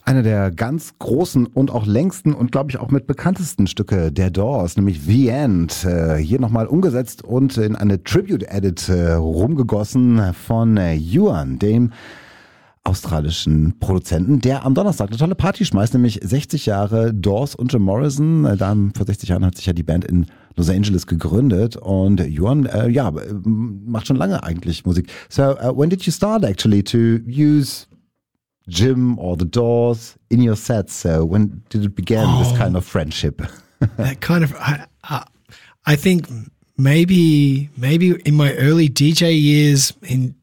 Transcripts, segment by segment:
Eine der ganz großen und auch längsten und glaube ich auch mit bekanntesten Stücke der Doors, nämlich The End, hier nochmal umgesetzt und in eine Tribute-Edit rumgegossen von Ewan, dem australischen Produzenten, der am Donnerstag eine tolle Party schmeißt, nämlich 60 Jahre Doors und Jim Morrison. Vor 60 Jahren hat sich ja die Band in Los Angeles gegründet und Ewan, macht schon lange eigentlich Musik. So, when did you start actually to use Jim or the Doors in your sets? So when did it begin, this kind of friendship? That kind of, I think maybe in my early DJ years in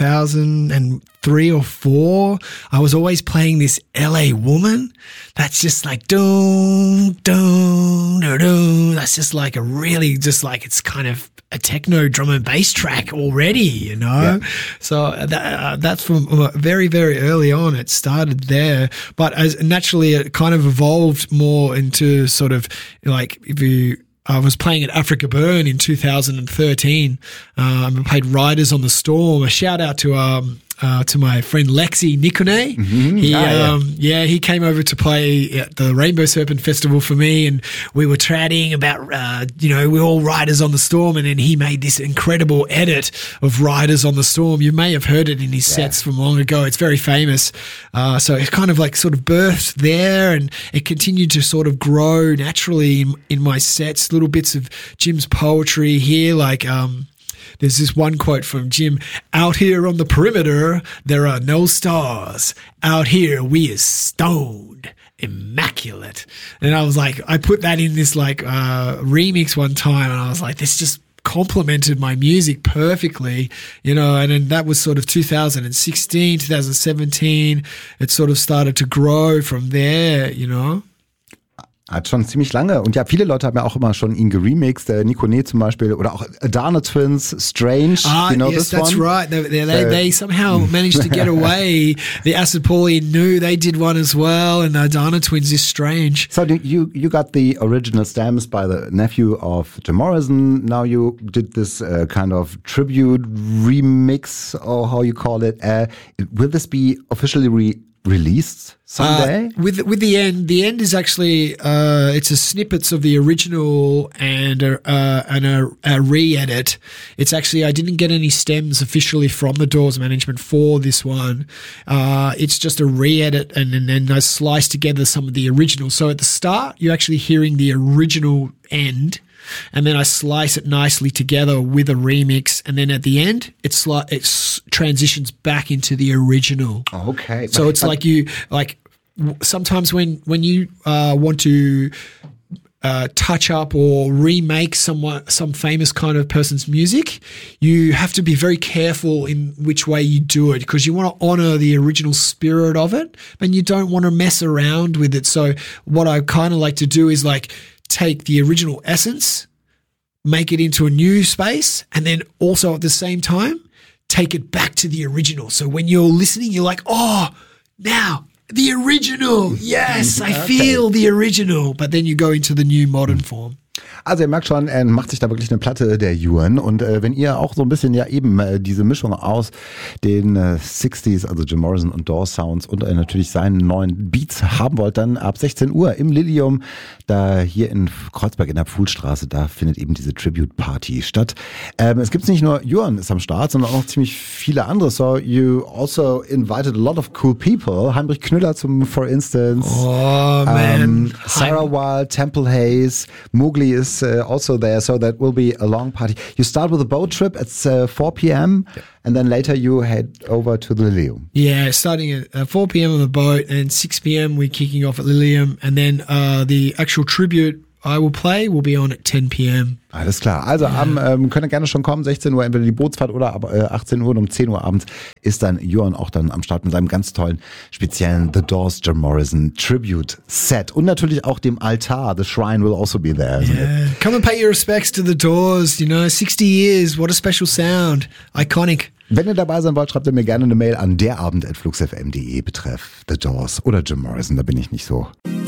2003 or 4, I was always playing this LA Woman. That's just like doom, doom, doom, doom. That's just like a really, just like it's kind of a techno drum and bass track already, you know? Yeah. So that's from very, very early on. It started there, but as naturally it kind of evolved more into sort of like I was playing at Africa Burn in 2013. I played Riders on the Storm. A shout out to my friend Lexi Nikone. Mm-hmm. He came over to play at the Rainbow Serpent Festival for me, and we were chatting about, we're all Riders on the Storm, and then he made this incredible edit of Riders on the Storm. You may have heard it in his sets from long ago. It's very famous. So it's kind of like sort of birthed there, and it continued to sort of grow naturally in my sets, little bits of Jim's poetry here, like, there's this one quote from Jim: "Out here on the perimeter, there are no stars. Out here, we is stoned, immaculate." And I was like, I put that in this like remix one time, and I was like, this just complemented my music perfectly, you know. And then that was sort of 2016, 2017. It sort of started to grow from there, you know. Hat schon ziemlich lange. Und ja, viele Leute haben ja auch immer schon ihn geremixed. Nikone zum Beispiel oder auch Adana Twins, Strange. You know yes, that's one? Right. They somehow managed to get away. The Acid Pauline knew they did one as well, and Adana Twins is Strange. So you got the original stems by the nephew of Jim Morrison. Now you did this kind of tribute remix, or how you call it. Will this be officially released someday? With the end is actually it's a snippets of the original and a re-edit. It's actually, I didn't get any stems officially from the Doors management for this one. It's just a re-edit, and then I sliced together some of the original. So at the start, you're actually hearing the original end, and then I slice it nicely together with a remix, and then at the end, it transitions back into the original. Okay. So it's sometimes when you want to touch up or remake some famous kind of person's music, you have to be very careful in which way you do it, because you want to honor the original spirit of it, and you don't want to mess around with it. So what I kind of like to do is like take the original essence, make it into a new space, and then also at the same time take it back to the original. So when you're listening, you're like, oh, now the original. Yes, I feel the original. But then you go into the new modern form. Also ihr merkt schon, er macht sich da wirklich eine Platte, der Ewan. Und wenn ihr auch so ein bisschen ja eben diese Mischung aus den 60s, also Jim Morrison und Doors Sounds und natürlich seinen neuen Beats haben wollt, dann ab 16 Uhr im Lilium, da hier in Kreuzberg in der Pfuhlstraße, da findet eben diese Tribute Party statt. Es gibt nicht nur Ewan ist am Start, sondern auch noch ziemlich viele andere. So you also invited a lot of cool people. Heinrich Knüller for instance. Oh man. Sarah Wild, Temple Hayes, Mowgli is also there, so that will be a long party. You start with a boat trip at 4 p.m. and then later you head over to the Lilium. Yeah, starting at 4 p.m. on the boat, and 6 p.m. we're kicking off at Lilium, and then the actual tribute I will play will be on at 10 p.m. Alles klar. Also könnt ihr gerne schon kommen, 16 Uhr, entweder die Bootsfahrt oder ab 18 Uhr und um 10 Uhr abends ist dann Ewan auch dann am Start mit seinem ganz tollen, speziellen The Doors Jim Morrison Tribute Set. Und natürlich auch dem Altar. The Shrine will also be there. Yeah. Come and pay your respects to The Doors. 60 years. What a special sound. Iconic. Wenn ihr dabei sein wollt, schreibt ihr mir gerne eine Mail an derabend@fluxfm.de betreff The Doors oder Jim Morrison. Da bin ich nicht so